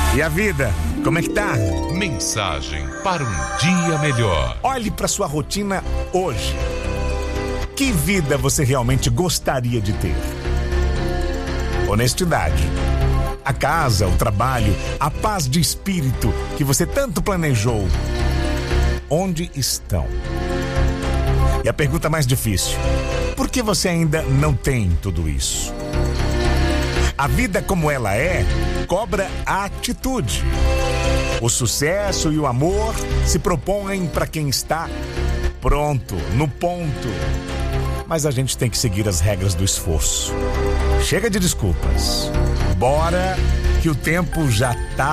E a vida, como é que tá? Mensagem para um dia melhor. Olhe para sua rotina hoje. Que vida você realmente gostaria de ter? Honestidade. A casa, o trabalho, a paz de espírito que você tanto planejou. Onde estão? E a pergunta mais difícil: por que você ainda não tem tudo isso? A vida como ela é, cobra a atitude. O sucesso e o amor se propõem para quem está pronto, no ponto. Mas a gente tem que seguir as regras do esforço. Chega de desculpas. Bora que o tempo já tá